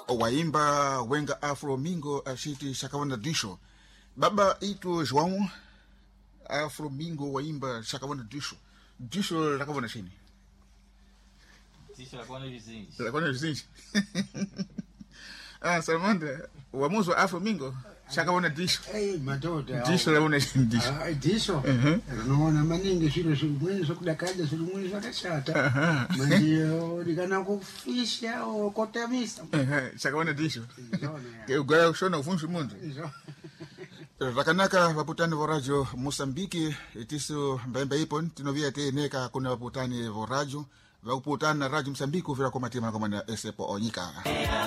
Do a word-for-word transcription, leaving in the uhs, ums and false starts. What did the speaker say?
waimba wenga Afro Mingo ashiti shakawana disho baba itu João Afro Mingo waimba shakawana disho disho lakawana chini disho lakawana vizinji lakawana vizinji ah Salmonda uamuzi wa Afro Mingo shakawana disho eh matoto disho lakawana chini disho ah disho unaona maningi shiro shimweni sokudakaja shimweni zakashata mandio dikana kufisha au kotamisa eh shakawana disho ke ugaya ushona ufunshi mundu Rakanaka vaputani vo radio Mosambiki itiso mbembe ipo tinovia te neka kuna vaputani vo radio vakuputana na radio Mosambiki uvira kwa matima kwa mana esepo onyika